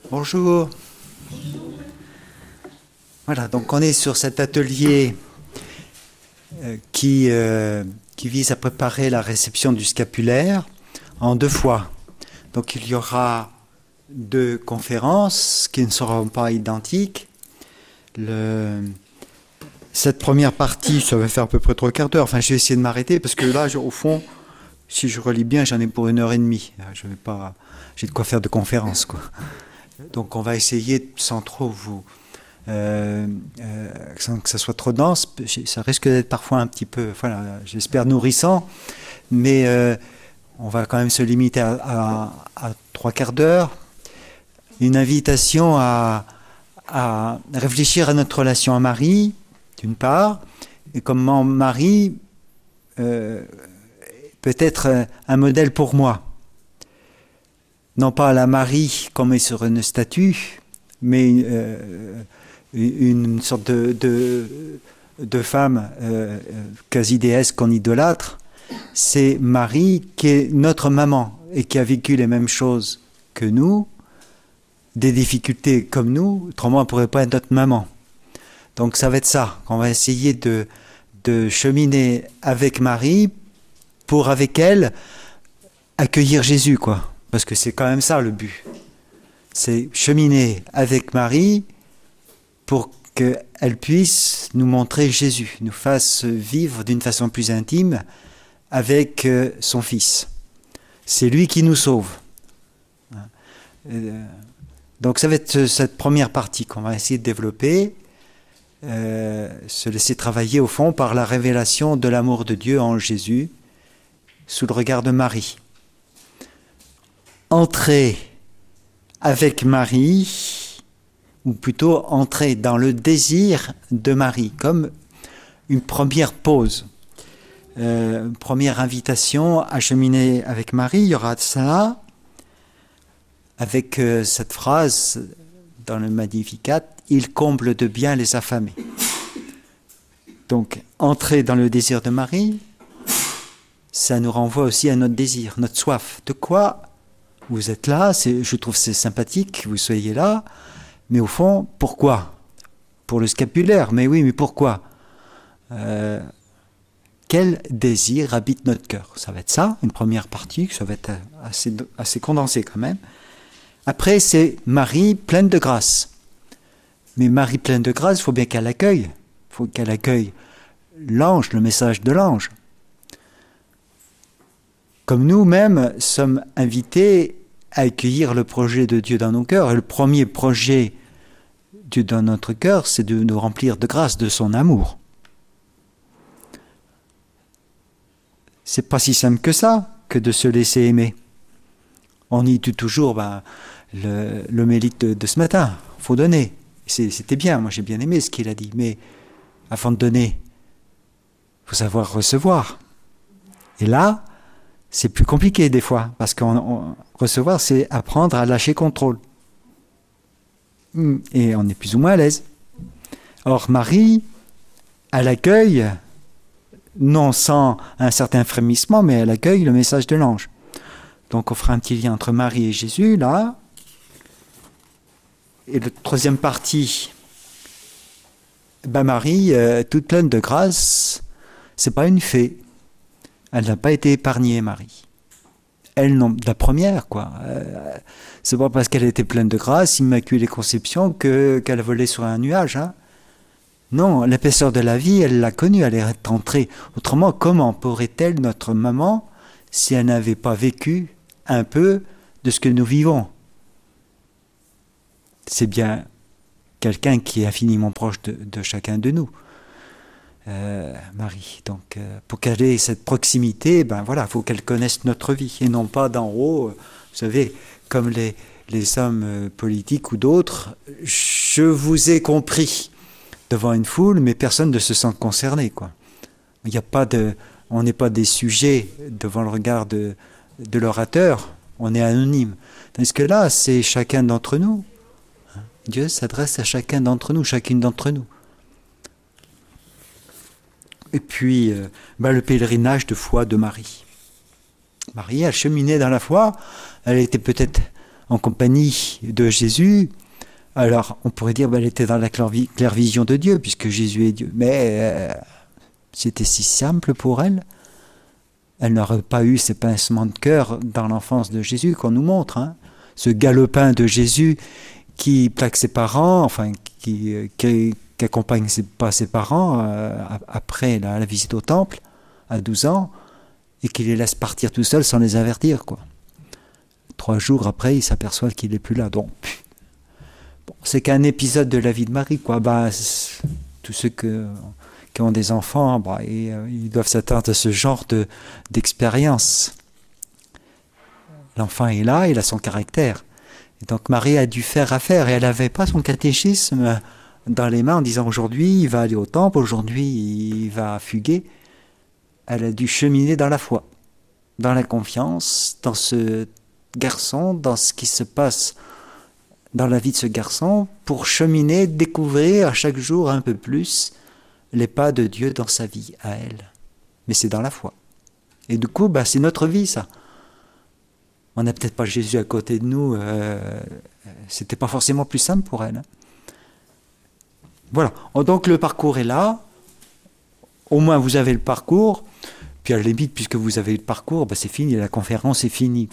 Bonjour. Voilà, donc on est sur cet atelier qui vise à préparer la réception du scapulaire en 2 fois. Donc il y aura 2 conférences qui ne seront pas identiques. Cette première partie, ça va faire à peu près 3/4 d'heure. Enfin, je vais essayer de m'arrêter parce que là, au fond, si je relis bien, j'en ai pour 1h30. J'ai de quoi faire de conférence, quoi. Donc on va essayer sans trop sans que ça soit trop dense. Ça risque d'être parfois un petit peu, voilà, j'espère nourrissant, mais on va quand même se limiter à 3/4 d'heure. Une invitation à réfléchir à notre relation à Marie, d'une part, et comment Marie peut être un modèle pour moi. Non pas la Marie comme est sur une statue, mais une sorte de femme quasi déesse qu'on idolâtre. C'est Marie qui est notre maman et qui a vécu les mêmes choses que nous, des difficultés comme nous, autrement elle ne pourrait pas être notre maman. Donc ça va être ça, qu'on va essayer de cheminer avec Marie pour avec elle accueillir Jésus, quoi. Parce que c'est quand même ça le but. C'est cheminer avec Marie pour qu'elle puisse nous montrer Jésus, nous fasse vivre d'une façon plus intime avec son Fils. C'est lui qui nous sauve. Donc ça va être cette première partie qu'on va essayer de développer, se laisser travailler au fond par la révélation de l'amour de Dieu en Jésus, sous le regard de Marie. Entrer avec Marie, ou plutôt entrer dans le désir de Marie, comme une première pause, une première invitation à cheminer avec Marie. Il y aura ça, avec cette phrase dans le Magnificat, « Il comble de bien les affamés ». Donc, entrer dans le désir de Marie, ça nous renvoie aussi à notre désir, notre soif. De quoi vous êtes là, je trouve c'est sympathique que vous soyez là, mais au fond, pourquoi ? Pour le scapulaire, mais oui, mais pourquoi ? Quel désir habite notre cœur ? Ça va être ça, une première partie, ça va être assez condensé quand même. Après, c'est Marie pleine de grâce. Mais Marie pleine de grâce, il faut bien qu'elle accueille. Il faut qu'elle accueille l'ange, le message de l'ange. Comme nous-mêmes sommes invités à accueillir le projet de Dieu dans nos cœurs. Et le premier projet de Dieu dans notre cœur, c'est de nous remplir de grâce, de son amour. C'est pas si simple que ça, que de se laisser aimer. On y tue toujours l'homélie de ce matin. Il faut donner. C'était bien, moi j'ai bien aimé ce qu'il a dit. Mais avant de donner, il faut savoir recevoir. Et là, c'est plus compliqué des fois, parce que recevoir, c'est apprendre à lâcher contrôle. Et on est plus ou moins à l'aise. Or, Marie, elle accueille, non sans un certain frémissement, mais elle accueille le message de l'ange. Donc, on fera un petit lien entre Marie et Jésus, là. Et la troisième partie, Marie, toute pleine de grâce, c'est pas une fée. Elle n'a pas été épargnée, Marie. Elle, non, la première, quoi. C'est pas parce qu'elle était pleine de grâce, immaculée conception, qu'elle volait sur un nuage. Hein. Non, l'épaisseur de la vie, elle l'a connue, elle est entrée. Autrement, comment pourrait-elle, notre maman, si elle n'avait pas vécu un peu de ce que nous vivons ? C'est bien quelqu'un qui est infiniment proche de chacun de nous. Marie. Donc, pour qu'elle ait cette proximité, il faut qu'elle connaisse notre vie et non pas d'en haut. Vous savez, comme les hommes politiques ou d'autres, je vous ai compris devant une foule, mais personne ne se sent concerné, quoi. On n'est pas des sujets devant le regard de l'orateur. On est anonyme. Tandis que là, c'est chacun d'entre nous. Dieu s'adresse à chacun d'entre nous, chacune d'entre nous. Et puis, le pèlerinage de foi de Marie. Marie, elle cheminait dans la foi, elle était peut-être en compagnie de Jésus, alors on pourrait dire elle était dans la claire vision de Dieu, puisque Jésus est Dieu. Mais c'était si simple pour elle. Elle n'aurait pas eu ces pincements de cœur dans l'enfance de Jésus qu'on nous montre. Hein. Ce galopin de Jésus qui plaque ses parents, enfin qui accompagne pas ses parents après la visite au temple à 12 ans, et qui les laisse partir tout seuls sans les avertir, quoi. 3 jours après, il s'aperçoit qu'il n'est plus là. Donc, bon, c'est qu'un épisode de la vie de Marie, quoi. Tous ceux qui ont des enfants, ils doivent s'attendre à ce genre d'expérience. L'enfant est là, il a son caractère. Et donc Marie a dû faire affaire, et elle n'avait pas son catéchisme dans les mains en disant aujourd'hui il va aller au temple, aujourd'hui il va fuguer. Elle a dû cheminer dans la foi, dans la confiance, dans ce garçon, dans ce qui se passe dans la vie de ce garçon, pour cheminer, découvrir à chaque jour un peu plus les pas de Dieu dans sa vie, à elle. Mais c'est dans la foi. Et du coup, c'est notre vie, ça. On n'a peut-être pas Jésus à côté de nous, c'était pas forcément plus simple pour elle. Voilà, donc le parcours est là, au moins vous avez le parcours, puis à la limite, puisque vous avez le parcours, c'est fini, la conférence est finie.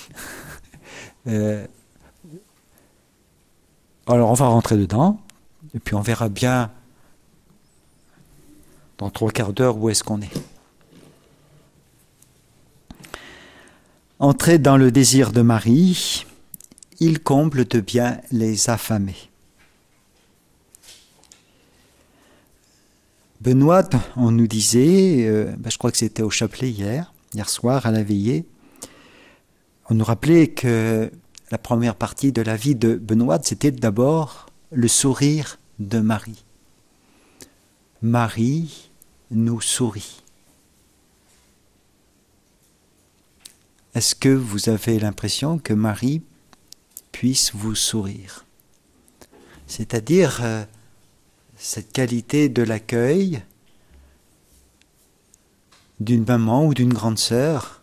Alors on va rentrer dedans, et puis on verra bien dans 3 quarts d'heure où est-ce qu'on est. Entrer dans le désir de Marie, il comble de bien les affamés. Benoît, on nous disait, je crois que c'était au chapelet hier soir à la veillée, on nous rappelait que la première partie de la vie de Benoît, c'était d'abord le sourire de Marie. Marie nous sourit. Est-ce que vous avez l'impression que Marie puisse vous sourire? C'est-à-dire cette qualité de l'accueil d'une maman ou d'une grande sœur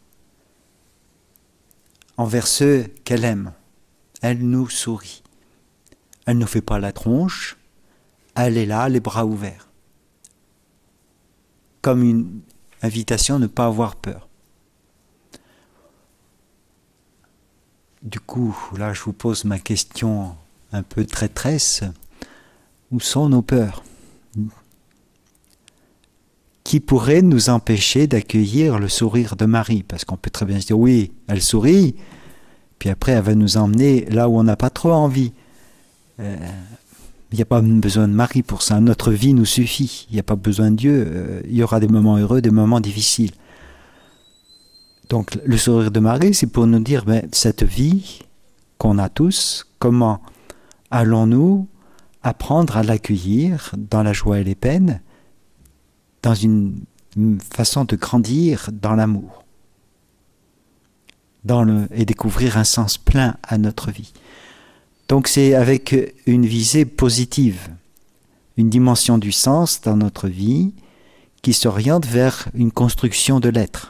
envers ceux qu'elle aime. Elle nous sourit. Elle ne fait pas la tronche, elle est là, les bras ouverts. Comme une invitation à ne pas avoir peur. Du coup, là, je vous pose ma question un peu traîtresse. Où sont nos peurs? Qui pourrait nous empêcher d'accueillir le sourire de Marie? Parce qu'on peut très bien se dire, oui, elle sourit, puis après, elle va nous emmener là où on n'a pas trop envie. Il n'y a pas besoin de Marie pour ça. Notre vie nous suffit. Il n'y a pas besoin de Dieu. Il y aura des moments heureux, des moments difficiles. Donc, le sourire de Marie, c'est pour nous dire, cette vie qu'on a tous, comment allons-nous apprendre à l'accueillir dans la joie et les peines, dans une façon de grandir dans l'amour, et découvrir un sens plein à notre vie. Donc c'est avec une visée positive, une dimension du sens dans notre vie qui s'oriente vers une construction de l'être.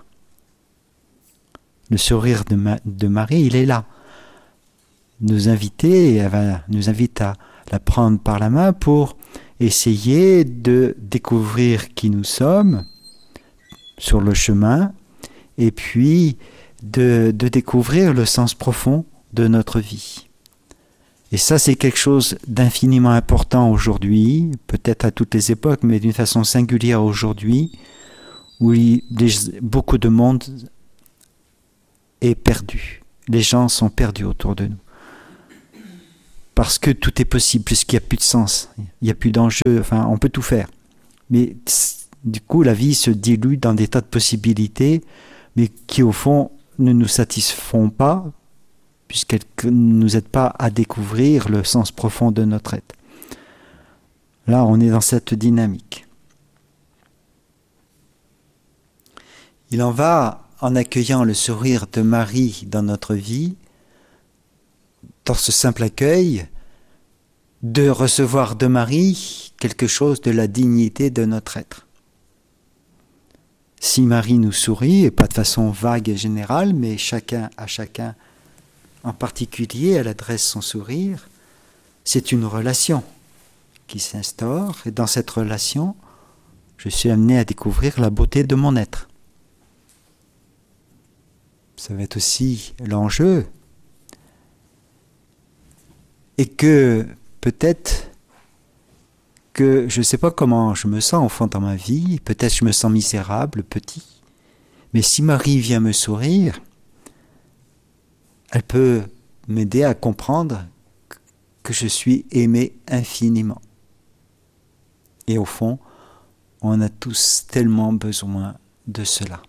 Le sourire de Marie, il est là. Nous inviter, elle nous invite à la prendre par la main pour essayer de découvrir qui nous sommes sur le chemin et puis de découvrir le sens profond de notre vie. Et ça, c'est quelque chose d'infiniment important aujourd'hui, peut-être à toutes les époques, mais d'une façon singulière aujourd'hui, où beaucoup de monde est perdu. Les gens sont perdus autour de nous. Parce que tout est possible, puisqu'il n'y a plus de sens, il n'y a plus d'enjeu, on peut tout faire. Mais du coup, la vie se dilue dans des tas de possibilités, mais qui au fond ne nous satisfont pas, puisqu'elles ne nous aident pas à découvrir le sens profond de notre être. Là, on est dans cette dynamique. Il en va, en accueillant le sourire de Marie dans notre vie, dans ce simple accueil, de recevoir de Marie quelque chose de la dignité de notre être. Si Marie nous sourit, et pas de façon vague et générale, mais chacun à chacun en particulier, elle adresse son sourire, c'est une relation qui s'instaure, et dans cette relation, je suis amené à découvrir la beauté de mon être. Ça va être aussi l'enjeu, et que peut-être que je ne sais pas comment je me sens au fond dans ma vie, peut-être je me sens misérable, petit, mais si Marie vient me sourire, elle peut m'aider à comprendre que je suis aimé infiniment. Et au fond, on a tous tellement besoin de cela.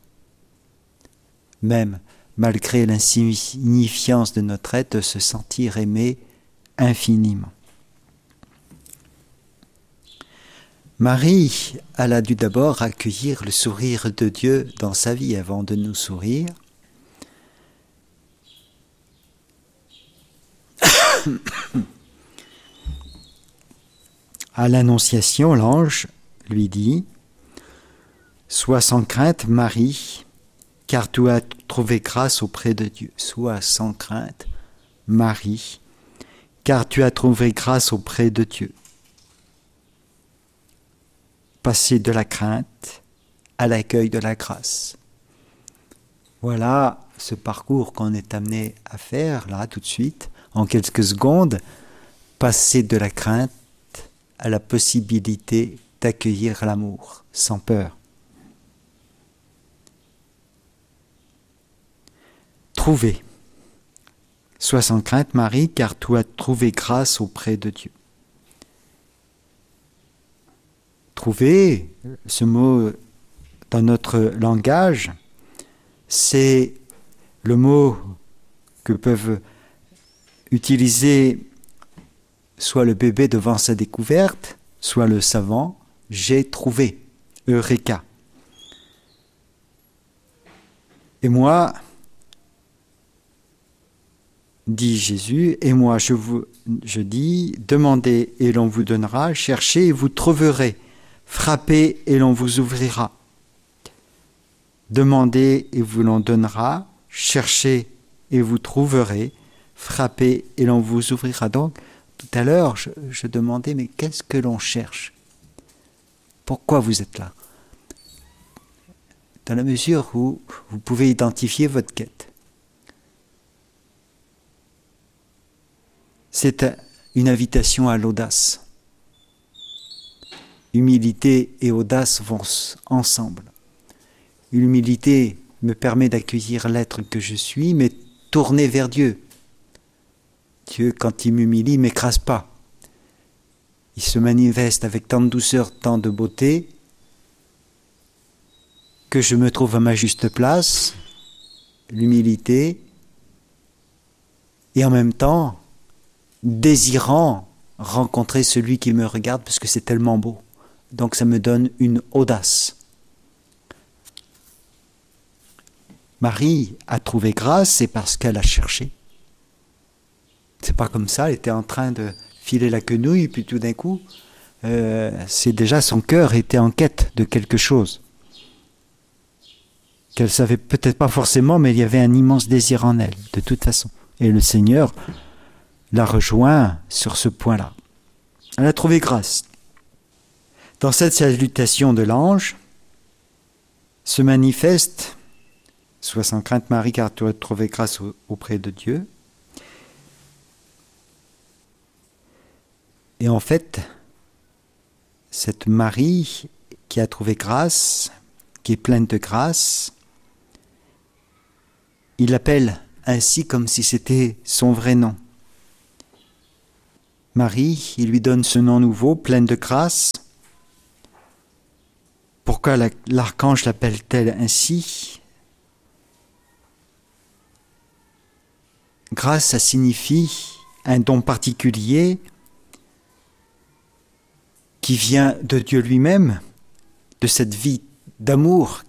Même malgré l'insignifiance de notre être, de se sentir aimé infiniment. Marie, elle a dû d'abord accueillir le sourire de Dieu dans sa vie avant de nous sourire. À l'Annonciation, l'ange lui dit « Sois sans crainte, Marie, car tu as trouvé grâce auprès de Dieu. » Sois sans crainte, Marie, car tu as trouvé grâce auprès de Dieu. Passer de la crainte à l'accueil de la grâce. Voilà ce parcours qu'on est amené à faire, là, tout de suite, en quelques secondes. Passer de la crainte à la possibilité d'accueillir l'amour, sans peur. Trouver. Sois sans crainte, Marie, car tu as trouvé grâce auprès de Dieu. Trouver, ce mot dans notre langage, c'est le mot que peuvent utiliser soit le bébé devant sa découverte, soit le savant, j'ai trouvé, Eureka. Et moi, dit Jésus, et moi je dis, demandez et l'on vous donnera, cherchez et vous trouverez, frappez et l'on vous ouvrira. Demandez et vous l'on donnera, cherchez et vous trouverez, frappez et l'on vous ouvrira. Donc, tout à l'heure, je demandais, mais qu'est-ce que l'on cherche? Pourquoi vous êtes là? Dans la mesure où vous pouvez identifier votre quête. C'est une invitation à l'audace. Humilité et audace vont ensemble. L'humilité me permet d'accueillir l'être que je suis, mais tourné vers Dieu. Dieu, quand il m'humilie, ne m'écrase pas. Il se manifeste avec tant de douceur, tant de beauté, que je me trouve à ma juste place, l'humilité, et en même temps, désirant rencontrer celui qui me regarde, parce que c'est tellement beau. Donc ça me donne une audace. Marie a trouvé grâce, c'est parce qu'elle a cherché. C'est pas comme ça, elle était en train de filer la quenouille, puis tout d'un coup, c'est déjà son cœur était en quête de quelque chose. Qu'elle savait peut-être pas forcément, mais il y avait un immense désir en elle, de toute façon. Et le Seigneur l'a rejoint sur ce point-là. Elle a trouvé grâce. Dans cette salutation de l'ange, se manifeste « Sois sans crainte, Marie, car tu as trouvé grâce auprès de Dieu ». Et en fait, cette Marie qui a trouvé grâce, qui est pleine de grâce, il l'appelle ainsi comme si c'était son vrai nom. Marie, il lui donne ce nom nouveau, pleine de grâce. Pourquoi l'archange l'appelle-t-elle ainsi? Grâce, ça signifie un don particulier qui vient de Dieu lui-même, de cette vie d'amour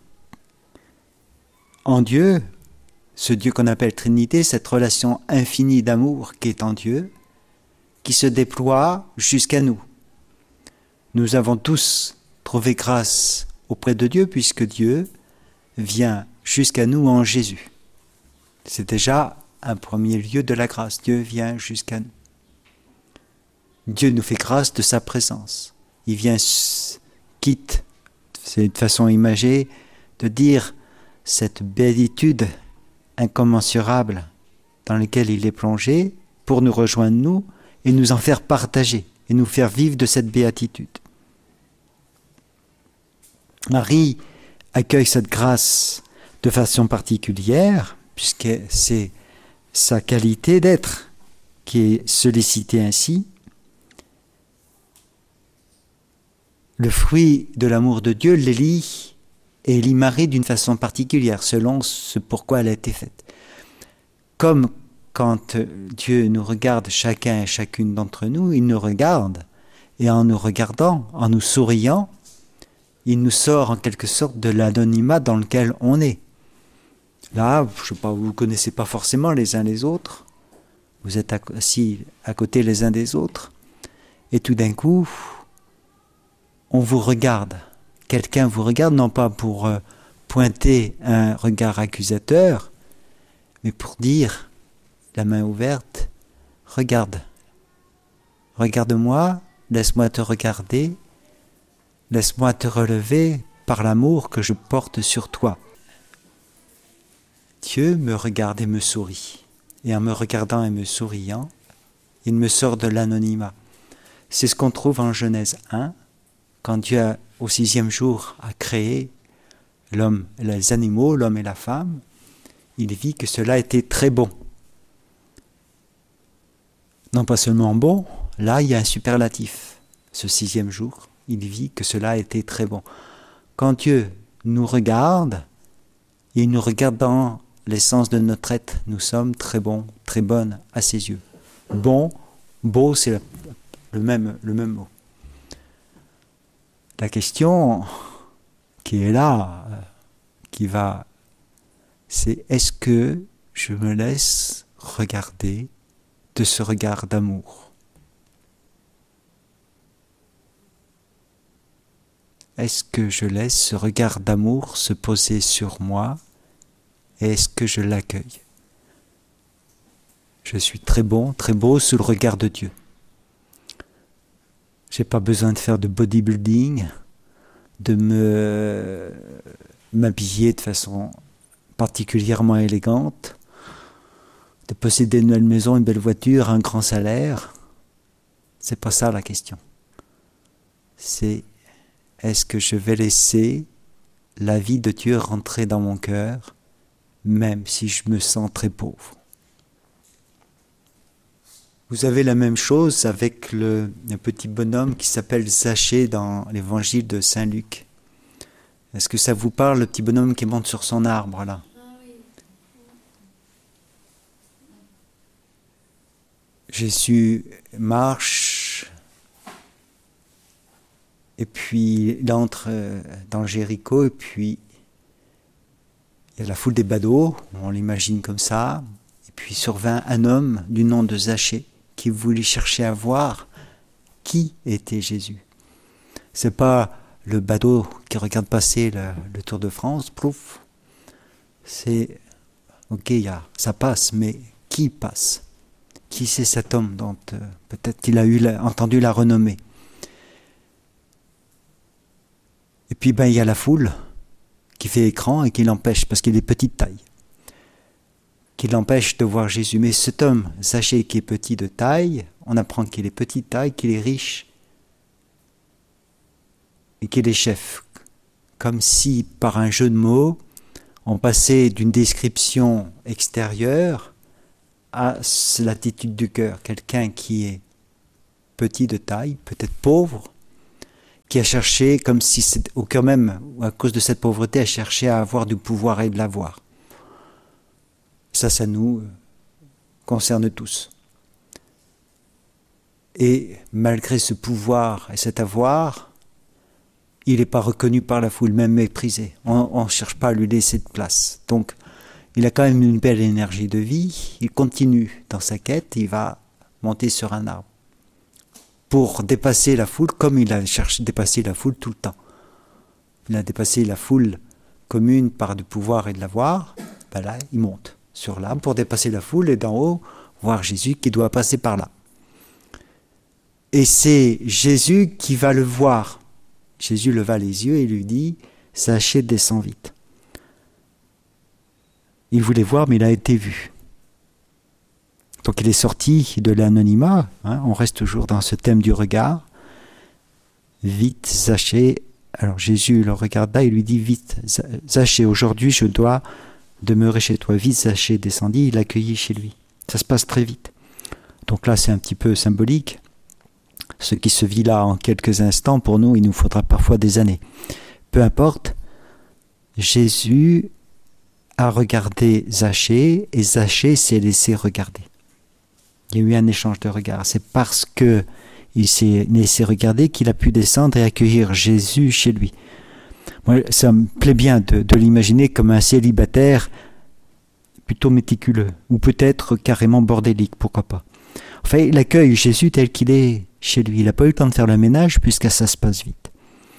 en Dieu, ce Dieu qu'on appelle Trinité, cette relation infinie d'amour qui est en Dieu, qui se déploie jusqu'à nous. Nous avons tous trouvé grâce auprès de Dieu, puisque Dieu vient jusqu'à nous en Jésus. C'est déjà un premier lieu de la grâce. Dieu vient jusqu'à nous. Dieu nous fait grâce de sa présence. Il vient, quitte, c'est une façon imagée de dire cette béatitude incommensurable dans laquelle il est plongé pour nous rejoindre nous et nous en faire partager et nous faire vivre de cette béatitude. Marie accueille cette grâce de façon particulière puisque c'est sa qualité d'être qui est sollicitée ainsi. Le fruit de l'amour de Dieu l'élit et élit Marie d'une façon particulière, selon ce pourquoi elle a été faite. Comme quand Dieu nous regarde chacun et chacune d'entre nous, il nous regarde, et en nous regardant, en nous souriant, il nous sort en quelque sorte de l'anonymat dans lequel on est. Là, je ne sais pas, vous ne connaissez pas forcément les uns les autres, vous êtes assis à côté les uns des autres, et tout d'un coup, on vous regarde. Quelqu'un vous regarde, non pas pour pointer un regard accusateur, mais pour dire, la main ouverte, regarde. Regarde-moi, laisse-moi te regarder, laisse-moi te relever par l'amour que je porte sur toi. Dieu me regarde et me sourit. Et en me regardant et me souriant, il me sort de l'anonymat. C'est ce qu'on trouve en Genèse 1, quand Dieu, au 6e jour, a créé l'homme, les animaux, l'homme et la femme, il vit que cela était très bon. Non pas seulement bon, là il y a un superlatif. Ce 6e jour, il vit que cela était très bon. Quand Dieu nous regarde, il nous regarde dans l'essence de notre être. Nous sommes très bons, très bonnes à ses yeux. Bon, beau, c'est le même mot. La question qui est là, c'est est-ce que je me laisse regarder de ce regard d'amour? Est-ce que je laisse ce regard d'amour se poser sur moi et est-ce que je l'accueille? Je suis très bon, très beau sous le regard de Dieu. J'ai pas besoin de faire de bodybuilding, de m'habiller de façon particulièrement élégante, de posséder une belle maison, une belle voiture, un grand salaire. C'est pas ça la question. C'est est-ce que je vais laisser la vie de Dieu rentrer dans mon cœur, même si je me sens très pauvre? Vous avez la même chose avec le petit bonhomme qui s'appelle Zachée dans l'évangile de Saint Luc. Est-ce que ça vous parle, le petit bonhomme qui monte sur son arbre là? Jésus marche et puis il entre dans Jéricho et puis il y a la foule des badauds, on l'imagine comme ça, et puis survint un homme du nom de Zachée qui voulait chercher à voir qui était Jésus. C'est pas le badaud qui regarde passer le Tour de France, plouf. C'est, ok, ça passe, mais qui passe? Qui c'est cet homme dont peut-être qu'il a entendu la renommée? Et puis il y a la foule qui fait écran et qui l'empêche, parce qu'il est petite taille, qui l'empêche de voir Jésus. Mais cet homme, Zachée, qui est petit de taille, on apprend qu'il est petit de taille, qu'il est riche et qu'il est chef. Comme si, par un jeu de mots, on passait d'une description extérieure à l'attitude du cœur. Quelqu'un qui est petit de taille, peut-être pauvre, qui a cherché, comme si au cœur même, ou à cause de cette pauvreté, a cherché à avoir du pouvoir et de l'avoir. Ça nous concerne tous. Et malgré ce pouvoir et cet avoir, il n'est pas reconnu par la foule, même méprisé. On ne cherche pas à lui laisser de place. Donc, il a quand même une belle énergie de vie. Il continue dans sa quête. Il va monter sur un arbre pour dépasser la foule, comme il a cherché à dépasser la foule tout le temps. Il a dépassé la foule commune par du pouvoir et de l'avoir. Là, il monte sur l'âme pour dépasser la foule et d'en haut voir Jésus qui doit passer par là. Et c'est Jésus qui va le voir. Jésus leva les yeux et lui dit « Zachée, descends vite ». Il voulait voir, mais il a été vu. Donc il est sorti de l'anonymat, on reste toujours dans ce thème du regard. Vite, Zachée. Alors Jésus le regarda et lui dit « Vite, Zachée, aujourd'hui je dois demeurer chez toi. Vite, Zachée, descendit, il l'accueillit chez lui. » Ça se passe très vite. Donc là, c'est un petit peu symbolique. Ce qui se vit là en quelques instants, pour nous, il nous faudra parfois des années. Peu importe, Jésus a regardé Zachée et Zachée s'est laissé regarder. Il y a eu un échange de regards. C'est parce qu'il s'est laissé regarder qu'il a pu descendre et accueillir Jésus chez lui. Moi, ça me plaît bien de l'imaginer comme un célibataire plutôt méticuleux, ou peut-être carrément bordélique, pourquoi pas. Enfin, il accueille Jésus tel qu'il est chez lui. Il n'a pas eu le temps de faire le ménage puisque ça se passe vite.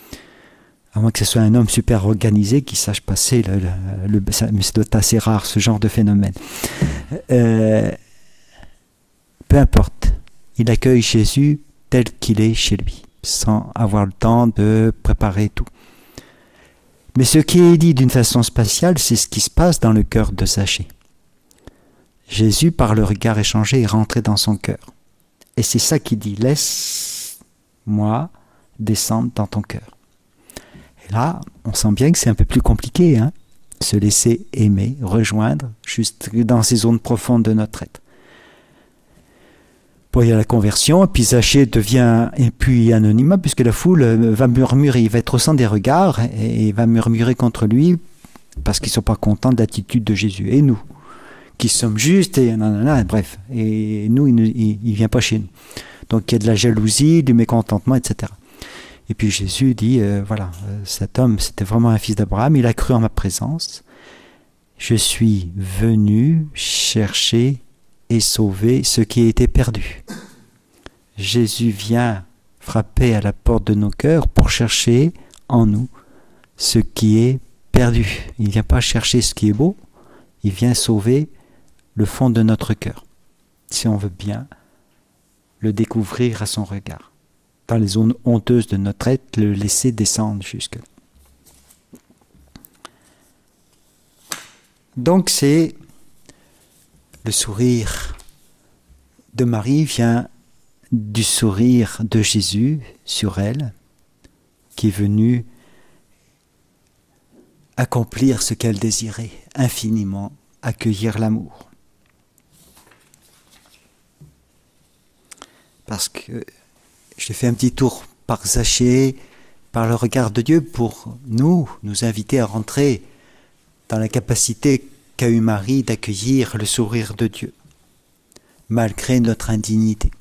À moins que ce soit un homme super organisé qui sache passer, mais c'est assez rare ce genre de phénomène. Peu importe, il accueille Jésus tel qu'il est chez lui, sans avoir le temps de préparer tout. Mais ce qui est dit d'une façon spatiale, c'est ce qui se passe dans le cœur de Zachée. Jésus, par le regard échangé, est rentré dans son cœur. Et c'est ça qu'il dit, laisse-moi descendre dans ton cœur. Et là, on sent bien que c'est un peu plus compliqué, se laisser aimer, rejoindre, juste dans ces zones profondes de notre être. Bon, il y a la conversion, et puis Zachée devient et puis anonymat, puisque la foule va murmurer, il va être au centre des regards, et va murmurer contre lui, parce qu'ils ne sont pas contents de l'attitude de Jésus. Et nous qui sommes justes, et nanana, bref. Et nous, il ne vient pas chez nous. Donc il y a de la jalousie, du mécontentement, etc. Et puis Jésus dit, voilà, cet homme, c'était vraiment un fils d'Abraham, il a cru en ma présence. Je suis venu chercher et sauver ce qui était perdu. Jésus vient frapper à la porte de nos cœurs pour chercher en nous ce qui est perdu. Il ne vient pas chercher ce qui est beau, il vient sauver le fond de notre cœur, si on veut bien le découvrir à son regard. Dans les zones honteuses de notre être, le laisser descendre jusque-là. Donc c'est le sourire de Marie vient du sourire de Jésus sur elle, qui est venu accomplir ce qu'elle désirait infiniment, accueillir l'amour. Parce que j'ai fait un petit tour par Zachée, par le regard de Dieu, pour nous inviter à rentrer dans la capacité qu'a eu Marie d'accueillir le sourire de Dieu, malgré notre indignité.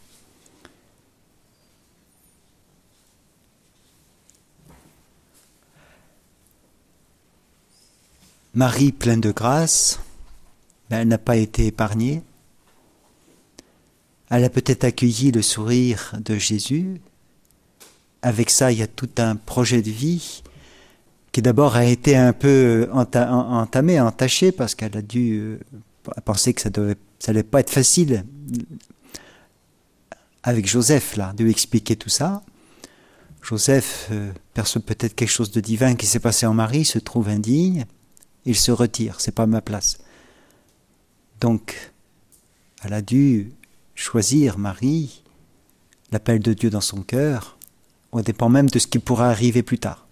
Marie, pleine de grâce, elle n'a pas été épargnée. Elle a peut-être accueilli le sourire de Jésus. Avec ça, il y a tout un projet de vie qui d'abord a été un peu entamé, entaché, parce qu'elle a dû penser que ça n'allait pas être facile avec Joseph, là, de lui expliquer tout ça. Joseph perçoit peut-être quelque chose de divin qui s'est passé en Marie, se trouve indigne, il se retire, c'est pas ma place. Donc, elle a dû choisir, Marie, l'appel de Dieu dans son cœur, au dépend même de ce qui pourra arriver plus tard.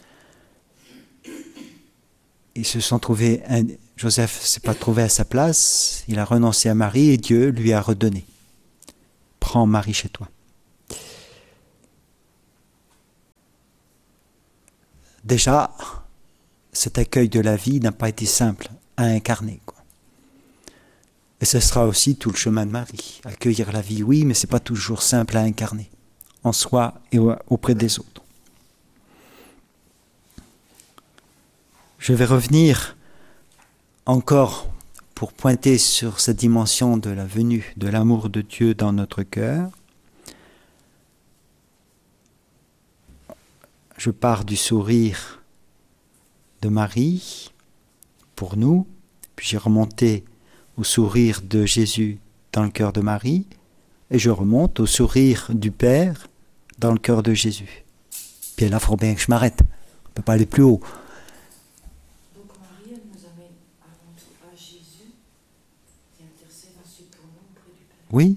Ils se sont trouvés, Joseph ne s'est pas trouvé à sa place, il a renoncé à Marie et Dieu lui a redonné. Prends Marie chez toi. Déjà, cet accueil de la vie n'a pas été simple à incarner, quoi. Et ce sera aussi tout le chemin de Marie. Accueillir la vie, oui, mais ce n'est pas toujours simple à incarner, en soi et auprès des autres. Je vais revenir encore pour pointer sur cette dimension de la venue, de l'amour de Dieu dans notre cœur. Je pars du sourire de Marie pour nous, puis j'ai remonté au sourire de Jésus dans le cœur de Marie, et je remonte au sourire du Père dans le cœur de Jésus. Puis là, il faut bien que je m'arrête. On ne peut pas aller plus haut. Donc Marie, elle nous amène avant tout à Jésus, qui intercède ensuite pour nous auprès du Père. Oui.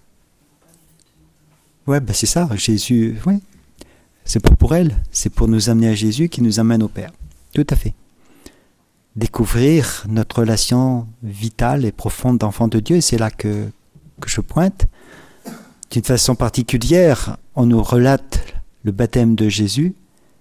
Ouais, ben c'est ça, Jésus, oui. C'est pas pour elle, c'est pour nous amener à Jésus qui nous amène au Père. Tout à fait. Découvrir notre relation vitale et profonde d'enfant de Dieu, c'est là que je pointe. D'une façon particulière, on nous relate le baptême de Jésus.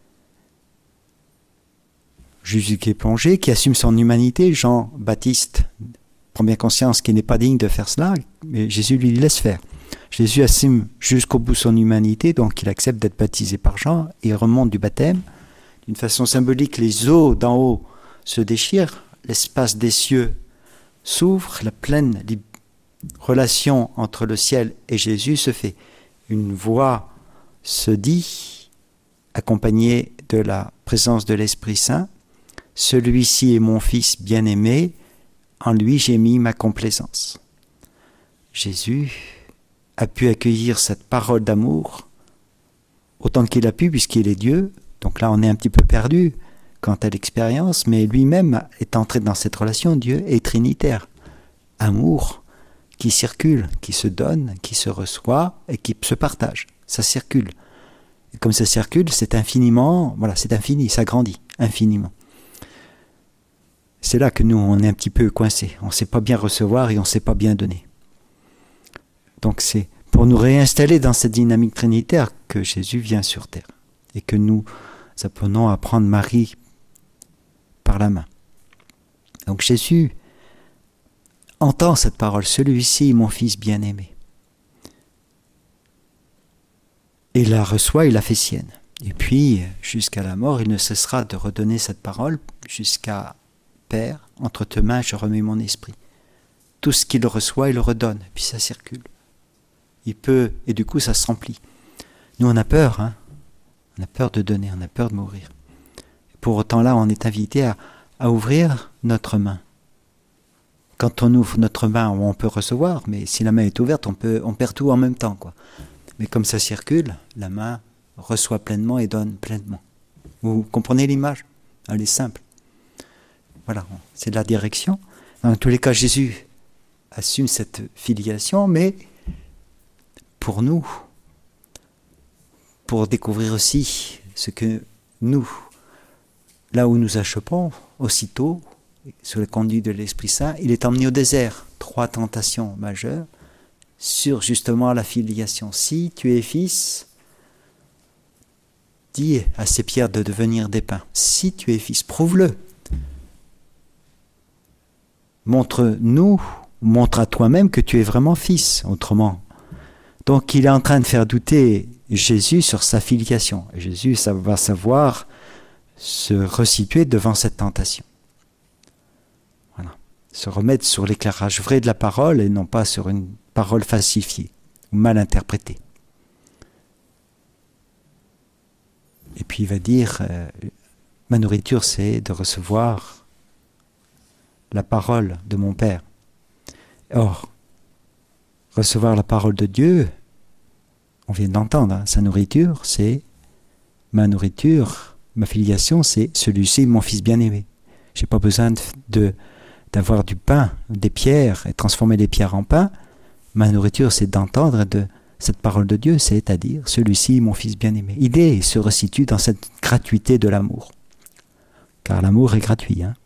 Jésus qui est plongé, qui assume son humanité. Jean-Baptiste prend bien conscience qu'il n'est pas digne de faire cela, mais Jésus lui laisse faire. Jésus assume jusqu'au bout son humanité, donc il accepte d'être baptisé par Jean, et il remonte du baptême. D'une façon symbolique, les eaux d'en haut se déchirent, l'espace des cieux s'ouvre, la pleine relation entre le ciel et Jésus se fait. Une voix se dit, accompagnée de la présence de l'Esprit Saint, « Celui-ci est mon Fils bien-aimé, en lui j'ai mis ma complaisance. » Jésus a pu accueillir cette parole d'amour autant qu'il a pu, puisqu'il est Dieu. Donc là, on est un petit peu perdu quant à l'expérience, mais lui-même est entré dans cette relation. Dieu est trinitaire. Amour qui circule, qui se donne, qui se reçoit et qui se partage. Ça circule. Et comme ça circule, c'est infiniment, voilà, c'est infini, ça grandit infiniment. C'est là que nous, on est un petit peu coincés. On ne sait pas bien recevoir et on ne sait pas bien donner. Donc c'est pour nous réinstaller dans cette dynamique trinitaire que Jésus vient sur terre et que nous apprenons à prendre Marie par la main. Donc Jésus entend cette parole, « Celui-ci, mon Fils bien-aimé ». Et la reçoit, il la fait sienne. Et puis, jusqu'à la mort, il ne cessera de redonner cette parole jusqu'à « Père, entre tes mains, je remets mon esprit ». Tout ce qu'il reçoit, il le redonne, puis ça circule. Il peut, et du coup ça se remplit. Nous on a peur, hein. On a peur de donner, on a peur de mourir. Pour autant là, on est invité à ouvrir notre main. Quand on ouvre notre main, on peut recevoir, mais si la main est ouverte, on perd tout en même temps, quoi. Mais comme ça circule, la main reçoit pleinement et donne pleinement. Vous comprenez l'image? Elle est simple. Voilà, c'est de la direction. Dans tous les cas, Jésus assume cette filiation, mais pour nous, pour découvrir aussi ce que nous, là où nous achoppons, aussitôt, sous le conduit de l'Esprit Saint, il est emmené au désert. 3 tentations majeures sur justement la filiation. Si tu es fils, dis à ces pierres de devenir des pains. Si tu es fils, prouve-le. Montre-nous, montre à toi-même que tu es vraiment fils, autrement. Donc il est en train de faire douter Jésus sur sa filiation. Et Jésus va savoir se resituer devant cette tentation. Voilà. Se remettre sur l'éclairage vrai de la parole et non pas sur une parole falsifiée ou mal interprétée. Et puis il va dire, ma nourriture c'est de recevoir la parole de mon Père. Or, recevoir la parole de Dieu, on vient d'entendre, hein, sa nourriture, c'est ma nourriture, ma filiation, c'est celui-ci, mon Fils bien-aimé. Je n'ai pas besoin d'avoir du pain, des pierres, et transformer les pierres en pain. Ma nourriture, c'est d'entendre de cette parole de Dieu, c'est-à-dire celui-ci, mon Fils bien-aimé. L'idée se resitue dans cette gratuité de l'amour. Car l'amour est gratuit, hein.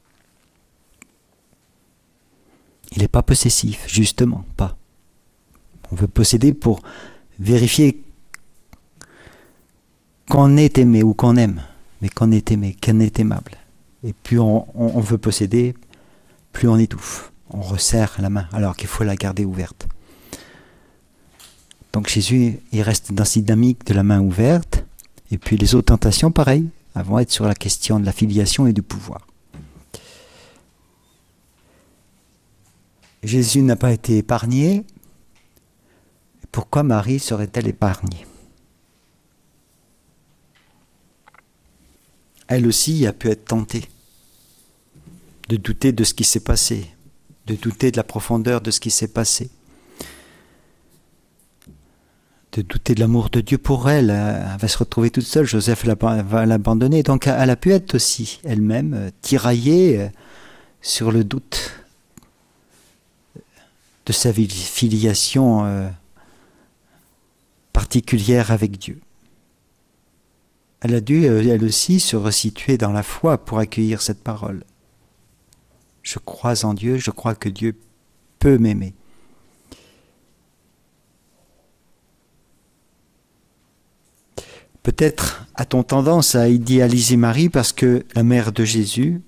Il n'est pas possessif, justement, pas. On veut posséder pour vérifier qu'on est aimé ou qu'on aime, mais qu'on est aimé, qu'on est aimable. Et plus on veut posséder, plus on étouffe. On resserre la main, alors qu'il faut la garder ouverte. Donc Jésus, il reste dans cette dynamique de la main ouverte, et puis les autres tentations, pareil, vont être sur la question de la filiation et du pouvoir. Jésus n'a pas été épargné. Pourquoi Marie serait-elle épargnée? Elle aussi a pu être tentée. de douter de ce qui s'est passé, de douter de la profondeur de ce qui s'est passé, de douter de l'amour de Dieu pour elle. Elle va se retrouver toute seule, Joseph va l'abandonner. Donc elle a pu être aussi elle-même tiraillée sur le doute de sa filiation particulière avec Dieu. Elle a dû, elle aussi, se resituer dans la foi pour accueillir cette parole. Je crois en Dieu, je crois que Dieu peut m'aimer. Peut-être a-t-on tendance à idéaliser Marie parce que la mère de Jésus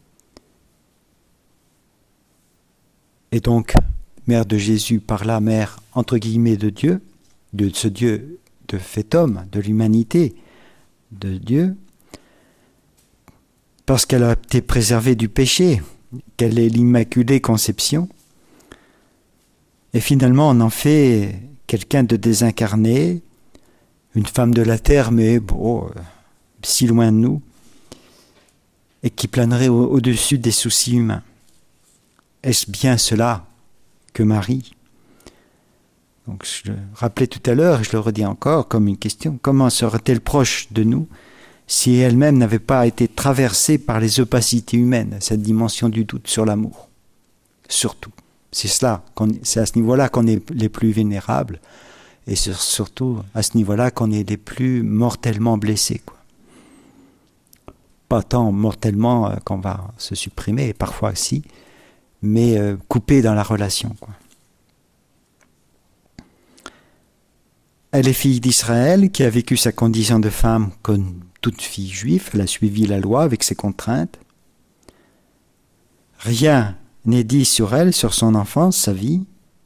est donc mère de Jésus, par là mère entre guillemets de Dieu, de ce Dieu de fait homme, de l'humanité de Dieu, parce qu'elle a été préservée du péché, qu'elle est l'Immaculée Conception, et finalement on en fait quelqu'un de désincarné, une femme de la terre, mais bon, si loin de nous, et qui planerait au-dessus des soucis humains. Est-ce bien cela que Marie? Donc je le rappelais tout à l'heure, et je le redis encore comme une question, comment serait-elle proche de nous si elle-même n'avait pas été traversée par les opacités humaines, cette dimension du doute sur l'amour? Surtout, c'est à ce niveau-là qu'on est les plus vulnérables, et surtout à ce niveau-là qu'on est les plus mortellement blessés, quoi. Pas tant mortellement qu'on va se supprimer, parfois si, mais coupés dans la relation, quoi. Elle est fille d'Israël qui a vécu sa condition de femme comme toute fille juive. Elle a suivi la loi avec ses contraintes. Rien n'est dit sur elle, sur son enfance, sa vie.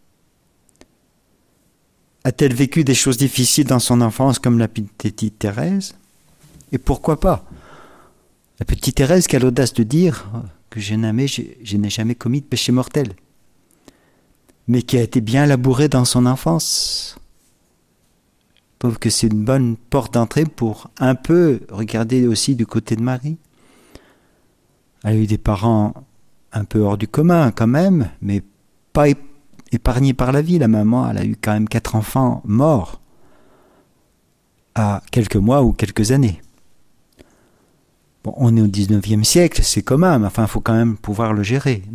A-t-elle vécu des choses difficiles dans son enfance comme la petite Thérèse? Et pourquoi pas? La petite Thérèse qui a l'audace de dire que je n'ai jamais commis de péché mortel, mais qui a été bien labourée dans son enfance. Je trouve que c'est une bonne porte d'entrée pour un peu regarder aussi du côté de Marie. Elle a eu des parents un peu hors du commun quand même, mais pas épargnée par la vie. La maman, elle a eu quand même 4 enfants morts à quelques mois ou quelques années. Bon, on est au 19e siècle, c'est commun, mais enfin, il faut quand même pouvoir le gérer.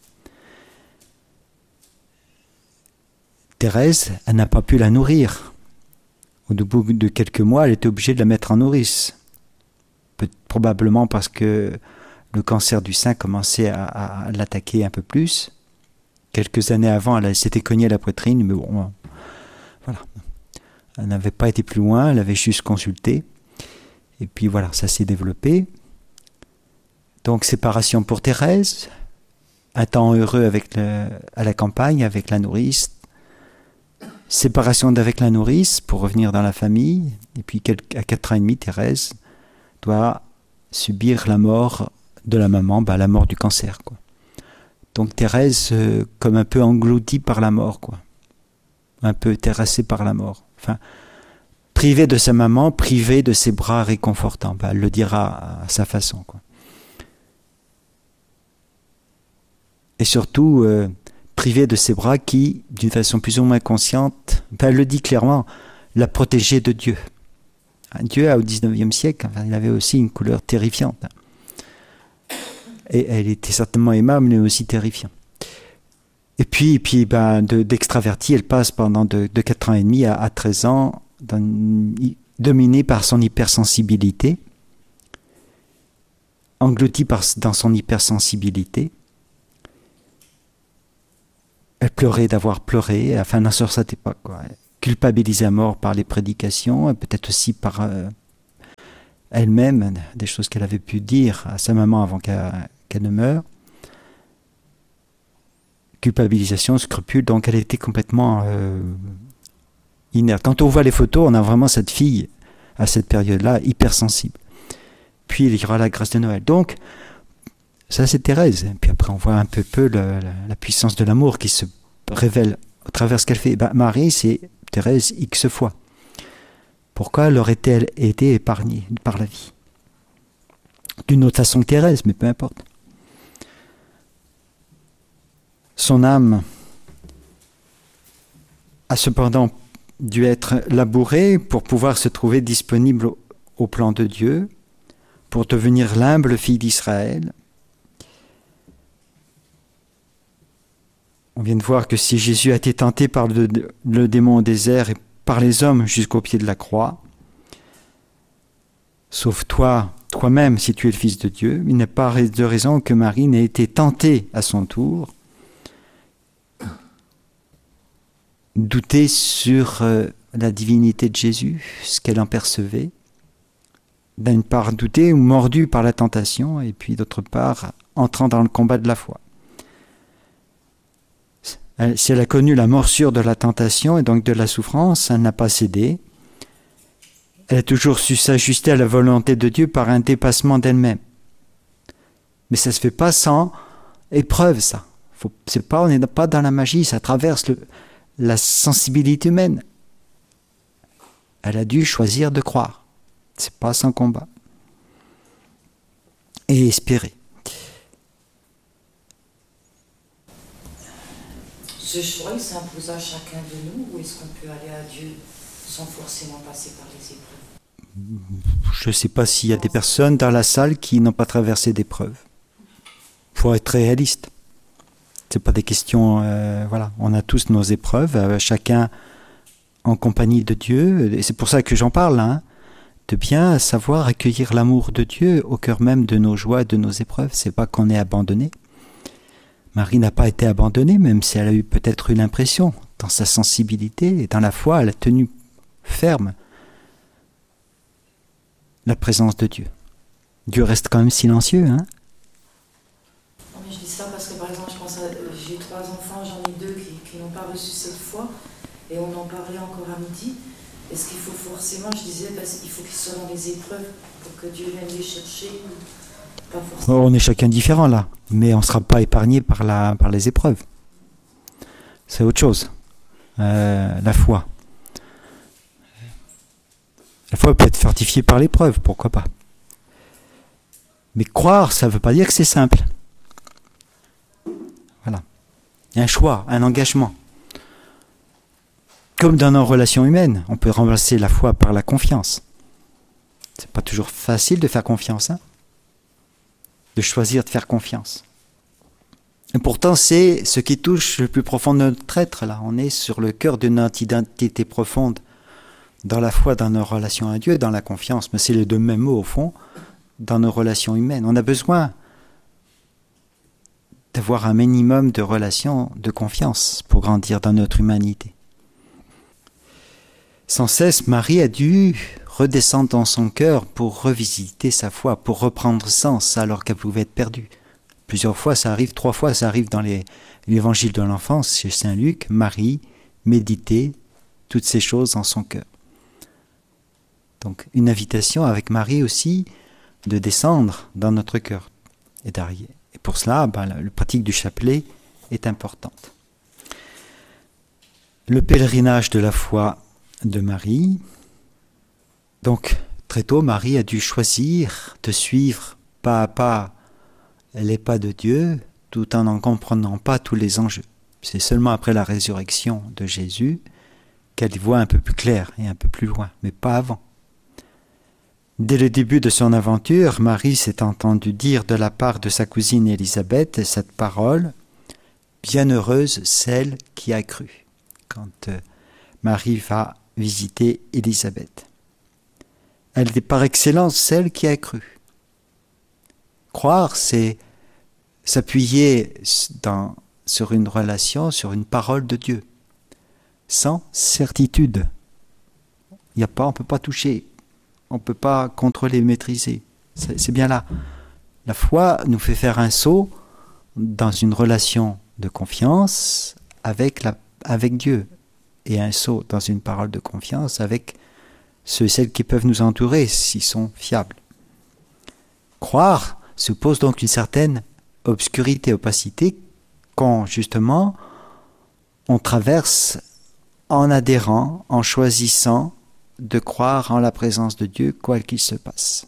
Thérèse, elle n'a pas pu la nourrir. Au bout de quelques mois, elle était obligée de la mettre en nourrice. Probablement parce que le cancer du sein commençait à l'attaquer un peu plus. Quelques années avant, elle s'était cognée la poitrine, mais bon, voilà. Elle n'avait pas été plus loin, elle avait juste consulté. Et puis voilà, ça s'est développé. Donc séparation pour Thérèse, un temps heureux à la campagne avec la nourrice, séparation d'avec la nourrice pour revenir dans la famille, et puis à 4 ans et demi, Thérèse doit subir la mort de la maman, la mort du cancer, quoi. Donc Thérèse comme un peu engloutie par la mort, quoi. Un peu terrassée par la mort. Enfin, privée de sa maman, privée de ses bras réconfortants. Elle le dira à sa façon, quoi. Et surtout, privée de ses bras qui, d'une façon plus ou moins consciente, elle le dit clairement, la protégeait de Dieu. Dieu, au 19e siècle, il avait aussi une couleur terrifiante. Et elle était certainement aimable, mais aussi terrifiante. Et puis d'extravertie, elle passe pendant de 4 ans et demi à 13 ans, dominée par son hypersensibilité, engloutie dans son hypersensibilité. Elle pleurait d'avoir pleuré, enfin non, sur cette époque, quoi. Culpabilisée à mort par les prédications, et peut-être aussi par elle-même, des choses qu'elle avait pu dire à sa maman avant qu'elle ne meure. Culpabilisation, scrupule, donc elle était complètement inerte. Quand on voit les photos, on a vraiment cette fille, à cette période-là, hypersensible. Puis il y aura la grâce de Noël. Donc, ça c'est Thérèse. Puis après on voit un peu la puissance de l'amour qui se révèle au travers de ce qu'elle fait. Marie, c'est Thérèse X fois. Pourquoi aurait-elle été épargnée par la vie? D'une autre façon que Thérèse, mais peu importe. Son âme a cependant dû être labourée pour pouvoir se trouver disponible au plan de Dieu, pour devenir l'humble fille d'Israël. On vient de voir que si Jésus a été tenté par le démon au désert et par les hommes jusqu'au pied de la croix, sauf toi-même, si tu es le Fils de Dieu, il n'est pas de raison que Marie n'ait été tentée à son tour, douter sur la divinité de Jésus, ce qu'elle en percevait, d'une part douter ou mordue par la tentation, et puis d'autre part entrant dans le combat de la foi. Si elle a connu la morsure de la tentation et donc de la souffrance, elle n'a pas cédé. Elle a toujours su s'ajuster à la volonté de Dieu par un dépassement d'elle-même. Mais ça ne se fait pas sans épreuve, ça. On n'est pas dans la magie, ça traverse la sensibilité humaine. Elle a dû choisir de croire. C'est pas sans combat. Et espérer. Ce choix, il s'impose à chacun de nous, ou est-ce qu'on peut aller à Dieu sans forcément passer par les épreuves? Je ne sais pas s'il y a des personnes dans la salle qui n'ont pas traversé d'épreuves. Il faut être réaliste. Ce n'est pas des questions... voilà, on a tous nos épreuves, chacun en compagnie de Dieu. Et c'est pour ça que j'en parle, hein, de bien savoir accueillir l'amour de Dieu au cœur même de nos joies et de nos épreuves. Ce n'est pas qu'on est abandonné. Marie n'a pas été abandonnée, même si elle a peut-être eu l'impression, dans sa sensibilité et dans la foi, elle a tenu ferme la présence de Dieu. Dieu reste quand même silencieux, hein? Non, mais je dis ça parce que, par exemple, j'ai 3 enfants, j'en ai 2 qui n'ont pas reçu cette foi, et on en parlait encore à midi. Est-ce qu'il faut forcément, je disais, il faut qu'ils soient dans les épreuves pour que Dieu vienne les chercher? Pas forcément. On est chacun différent là, mais on ne sera pas épargné par les épreuves. C'est autre chose. La foi. La foi peut être fortifiée par l'épreuve, pourquoi pas. Mais croire, ça ne veut pas dire que c'est simple. Voilà. Il y a un choix, un engagement. Comme dans nos relations humaines, on peut remplacer la foi par la confiance. C'est pas toujours facile de faire confiance, hein? De choisir de faire confiance. Et pourtant, c'est ce qui touche le plus profond de notre être, là. On est sur le cœur de notre identité profonde, dans la foi, dans nos relations à Dieu, dans la confiance. Mais c'est les deux mêmes mots, au fond, dans nos relations humaines. On a besoin d'avoir un minimum de relations de confiance pour grandir dans notre humanité. Sans cesse, Marie a dû redescendre dans son cœur pour revisiter sa foi, pour reprendre sens alors qu'elle pouvait être perdue. Plusieurs fois, ça arrive, 3 fois, ça arrive dans l'évangile de l'enfance, chez Saint Luc, Marie méditait toutes ces choses dans son cœur. Donc, une invitation avec Marie aussi de descendre dans notre cœur et d'arriver. Et pour cela, la pratique du chapelet est importante. Le pèlerinage de la foi de Marie. Donc, très tôt, Marie a dû choisir de suivre pas à pas les pas de Dieu, tout en n'en comprenant pas tous les enjeux. C'est seulement après la résurrection de Jésus qu'elle voit un peu plus clair et un peu plus loin, mais pas avant. Dès le début de son aventure, Marie s'est entendue dire de la part de sa cousine Élisabeth cette parole « Bienheureuse celle qui a cru » quand Marie va visiter Élisabeth. Elle est par excellence celle qui a cru. Croire, c'est s'appuyer sur une relation, sur une parole de Dieu, sans certitude. On ne peut pas toucher, on ne peut pas contrôler, maîtriser. C'est bien là. La foi nous fait faire un saut dans une relation de confiance avec Dieu, et un saut dans une parole de confiance avec ceux et celles qui peuvent nous entourer s'ils sont fiables. Croire suppose donc une certaine obscurité, opacité, quand justement on traverse en adhérant, en choisissant de croire en la présence de Dieu, quoi qu'il se passe.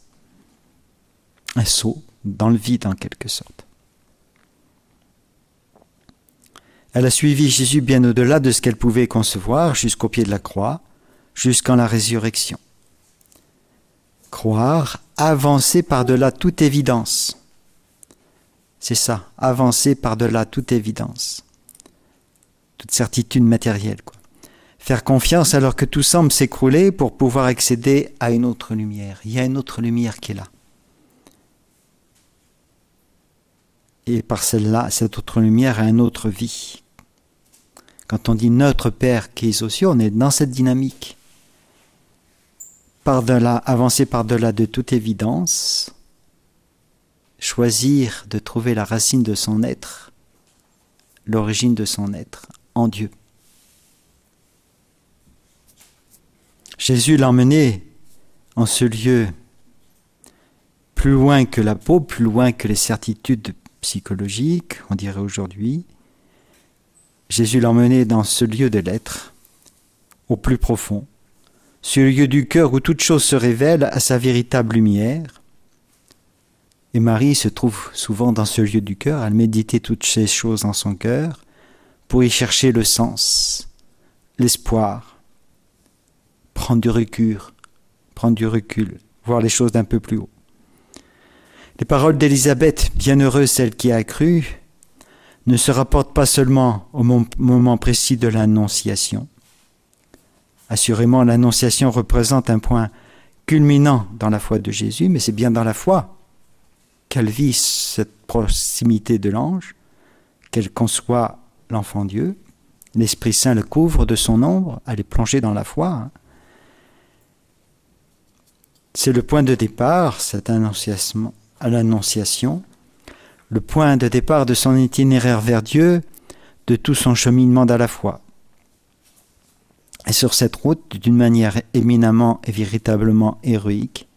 Un saut dans le vide en quelque sorte. Elle a suivi Jésus bien au-delà de ce qu'elle pouvait concevoir, jusqu'au pied de la croix, jusqu'en la résurrection. Croire, avancer par-delà toute évidence. C'est ça, avancer par-delà toute évidence. Toute certitude matérielle, quoi. Faire confiance alors que tout semble s'écrouler pour pouvoir accéder à une autre lumière. Il y a une autre lumière qui est là. Et par celle-là, cette autre lumière a une autre vie. Quand on dit notre Père qui est aux cieux, on est dans cette dynamique. Par-delà, avancer par-delà de toute évidence, choisir de trouver la racine de son être, l'origine de son être en Dieu. Jésus l'a emmené en ce lieu plus loin que la peau, plus loin que les certitudes psychologiques, on dirait aujourd'hui. Jésus l'a emmené dans ce lieu de l'être, au plus profond, ce lieu du cœur où toute chose se révèle à sa véritable lumière. Et Marie se trouve souvent dans ce lieu du cœur, elle méditait toutes ces choses dans son cœur pour y chercher le sens, l'espoir, prendre du recul, voir les choses d'un peu plus haut. Les paroles d'Élisabeth, bienheureuse celle qui a cru, ne se rapportent pas seulement au moment précis de l'Annonciation. Assurément, l'Annonciation représente un point culminant dans la foi de Jésus, mais c'est bien dans la foi qu'elle vit cette proximité de l'ange, qu'elle conçoit l'enfant Dieu. L'Esprit Saint le couvre de son ombre, elle est plongée dans la foi. C'est le point de départ, cette annonciation, à l'Annonciation, le point de départ de son itinéraire vers Dieu, de tout son cheminement dans la foi. Et sur cette route, d'une manière éminemment et véritablement héroïque,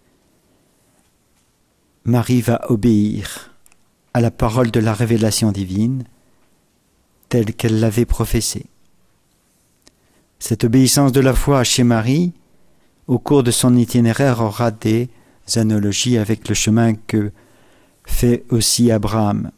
Marie va obéir à la parole de la révélation divine, telle qu'elle l'avait prophétée. Cette obéissance de la foi chez Marie, au cours de son itinéraire, aura des analogies avec le chemin que fait aussi Abraham.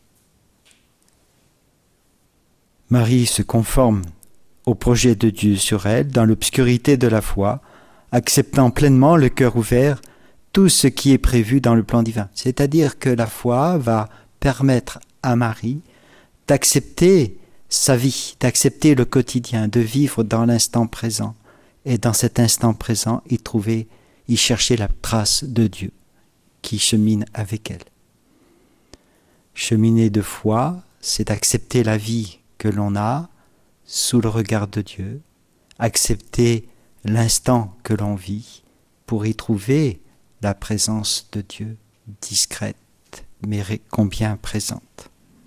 Marie se conforme au projet de Dieu sur elle, dans l'obscurité de la foi, acceptant pleinement, le cœur ouvert, tout ce qui est prévu dans le plan divin. C'est-à-dire que la foi va permettre à Marie d'accepter sa vie, d'accepter le quotidien, de vivre dans l'instant présent. Et dans cet instant présent, y chercher la trace de Dieu qui chemine avec elle. Cheminer de foi, c'est accepter la vie que l'on a sous le regard de Dieu, accepter l'instant que l'on vit pour y trouver la présence de Dieu, discrète, mais combien présente.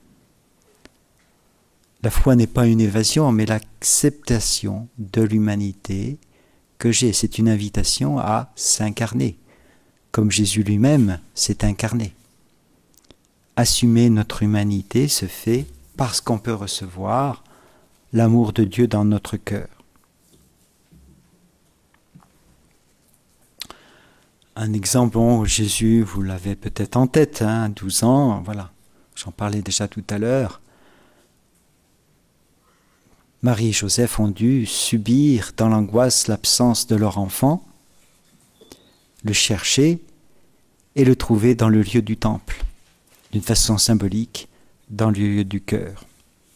La foi n'est pas une évasion, mais l'acceptation de l'humanité que j'ai. C'est une invitation à s'incarner, comme Jésus lui-même s'est incarné. Assumer notre humanité se fait parce qu'on peut recevoir l'amour de Dieu dans notre cœur. Un exemple, Jésus, vous l'avez peut-être en tête, 12 ans, voilà, j'en parlais déjà tout à l'heure. Marie et Joseph ont dû subir dans l'angoisse l'absence de leur enfant, le chercher et le trouver dans le lieu du temple, d'une façon symbolique, dans le lieu du cœur.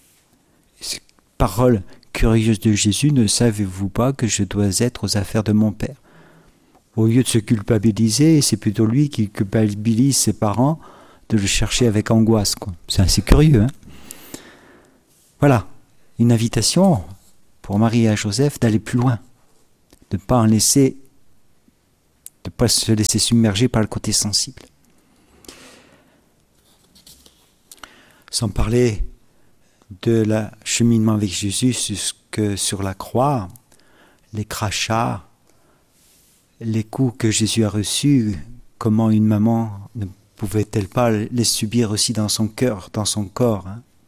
Parole curieuse de Jésus, ne savez-vous pas que je dois être aux affaires de mon Père? Au lieu de se culpabiliser, c'est plutôt lui qui culpabilise ses parents de le chercher avec angoisse, quoi. C'est assez curieux, Voilà, une invitation pour Marie et Joseph d'aller plus loin, de ne pas se laisser submerger par le côté sensible. Sans parler de la cheminement avec Jésus jusque sur la croix, les crachats, les coups que Jésus a reçus, comment une maman ne pouvait-elle pas les subir aussi dans son cœur, dans son corps,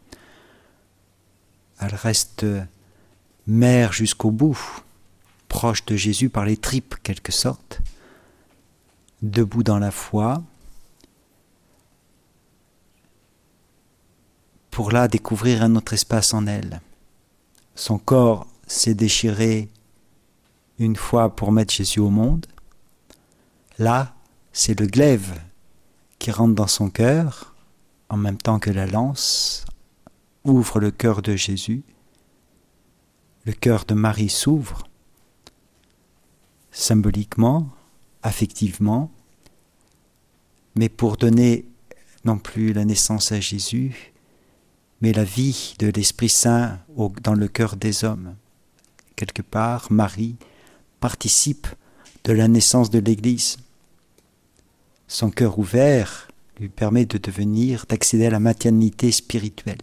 Elle reste mère jusqu'au bout, proche de Jésus par les tripes, quelque sorte, debout dans la foi, pour là découvrir un autre espace en elle. Son corps s'est déchiré une fois pour mettre Jésus au monde. Là, c'est le glaive qui rentre dans son cœur, en même temps que la lance ouvre le cœur de Jésus. Le cœur de Marie s'ouvre, symboliquement, affectivement, mais pour donner non plus la naissance à Jésus, mais la vie de l'Esprit Saint dans le cœur des hommes. Quelque part, Marie participe de la naissance de l'Église. Son cœur ouvert lui permet d'accéder à la maternité spirituelle.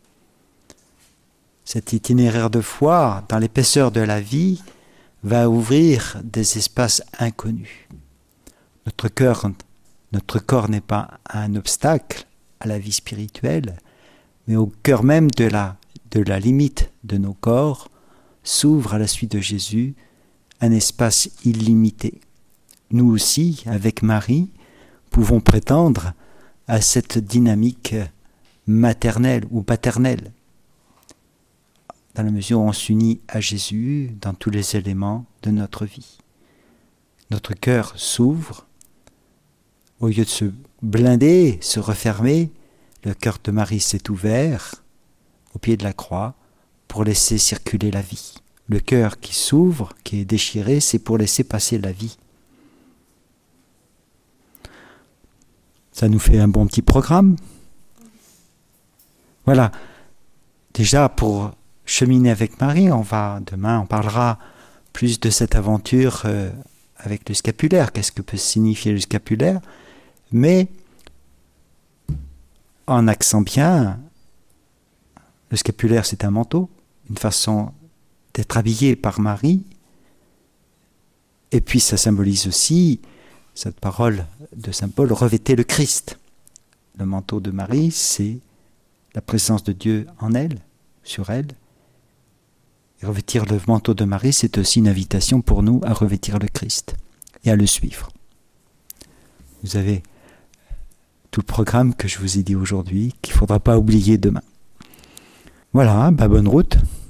Cet itinéraire de foi, dans l'épaisseur de la vie, va ouvrir des espaces inconnus. Notre corps n'est pas un obstacle à la vie spirituelle, mais au cœur même de la limite de nos corps s'ouvre à la suite de Jésus un espace illimité. Nous aussi, avec Marie, pouvons prétendre à cette dynamique maternelle ou paternelle, dans la mesure où on s'unit à Jésus dans tous les éléments de notre vie. Notre cœur s'ouvre, au lieu de se blinder, se refermer, le cœur de Marie s'est ouvert au pied de la croix pour laisser circuler la vie. Le cœur qui s'ouvre, qui est déchiré, c'est pour laisser passer la vie. Ça nous fait un bon petit programme. Voilà. Déjà, pour cheminer avec Marie, demain, on parlera plus de cette aventure avec le scapulaire. Qu'est-ce que peut signifier le scapulaire? Mais en accent bien, le scapulaire, c'est un manteau, une façon d'être habillé par Marie. Et puis ça symbolise aussi, cette parole de saint Paul, revêtez le Christ. Le manteau de Marie, c'est la présence de Dieu en elle, sur elle. Et revêtir le manteau de Marie, c'est aussi une invitation pour nous à revêtir le Christ et à le suivre. Vous avez tout le programme que je vous ai dit aujourd'hui, qu'il ne faudra pas oublier demain. Voilà, bonne route.